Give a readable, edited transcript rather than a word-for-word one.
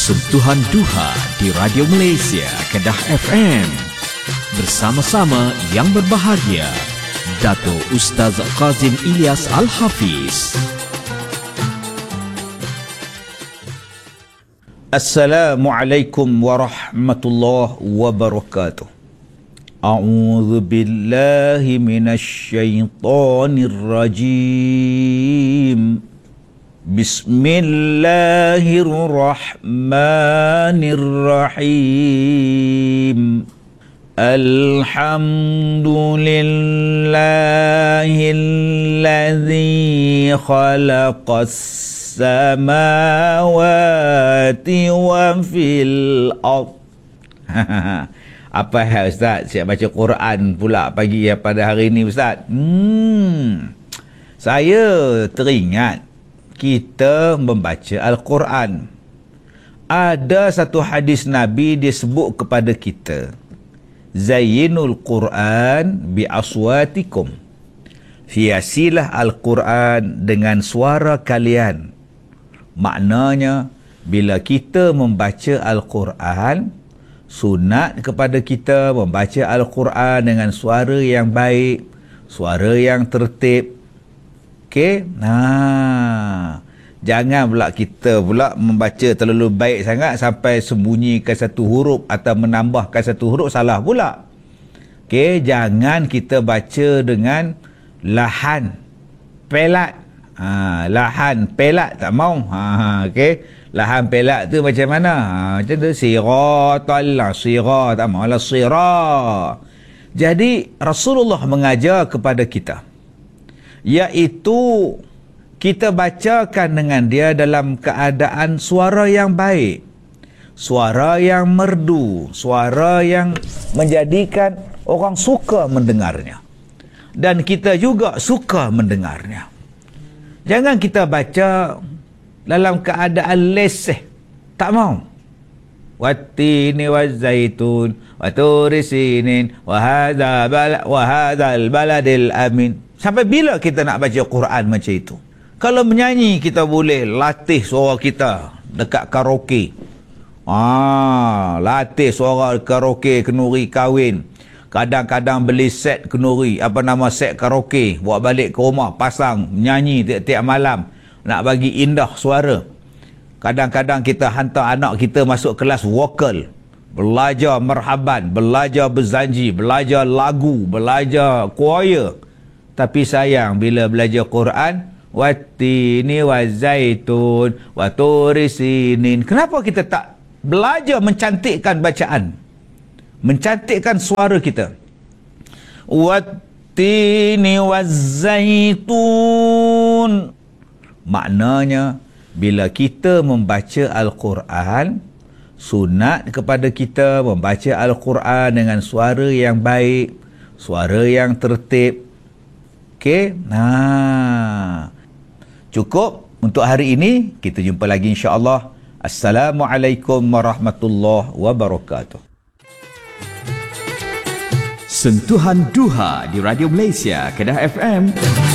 Sentuhan Duha di Radio Malaysia, Kedah FM. Bersama-sama yang berbahagia, Dato' Ustaz Kazim Ilyas Al-Hafiz. Assalamualaikum warahmatullahi wabarakatuh. A'udzu billahi minasy syaithanir rajim. Bismillahirrahmanirrahim. Alhamdulillahilladzi khalaqas samawati wa fil ard. Apa hal Ustaz? Siap baca Quran pula pagi pada hari ini Ustaz. Saya teringat kita membaca Al-Quran. Ada satu hadis Nabi disebut kepada kita, Zayyinul Quran bi aswatikum. Hiasilah Al-Quran dengan suara kalian. Maknanya, bila kita membaca Al-Quran, sunat kepada kita membaca Al-Quran dengan suara yang baik, suara yang tertib. Okey? Jangan pula kita pula membaca terlalu baik sangat sampai sembunyikan satu huruf atau menambahkan satu huruf, salah pula. Okey, jangan kita baca dengan lahan pelat. Lahan pelat tak mau. Okey, lahan pelat tu macam mana? Macam tu siratal sira, tak mau lah sira. Jadi Rasulullah mengajar kepada kita, iaitu kita bacakan dengan dia dalam keadaan suara yang baik, suara yang merdu, suara yang menjadikan orang suka mendengarnya, dan kita juga suka mendengarnya. Jangan kita baca dalam keadaan leseh, tak mau. Wattini wazzaitun wa turi sinin wa hadzal baladil amin. Sampai bila kita nak baca Quran macam itu? Kalau menyanyi, kita boleh latih suara kita dekat karaoke. Latih suara karaoke, kenuri kahwin. Kadang-kadang beli set kenuri, set karaoke, bawa balik ke rumah, pasang, menyanyi tiap-tiap malam. Nak bagi indah suara. Kadang-kadang kita hantar anak kita masuk kelas vokal, belajar marhaban, belajar berzanji, belajar lagu, belajar choir. Tapi sayang, bila belajar Quran, wattini wazzaitun wa turi sinin, kenapa kita tak belajar mencantikkan bacaan, mencantikkan suara kita? Wattini wazzaitun, maknanya bila kita membaca Al-Quran, sunat kepada kita membaca Al-Quran dengan suara yang baik, suara yang tertib. Okey? Cukup untuk hari ini. Kita jumpa lagi insya-Allah. Assalamualaikum warahmatullahi wabarakatuh. Sentuhan Duha di Radio Malaysia, Kedah FM.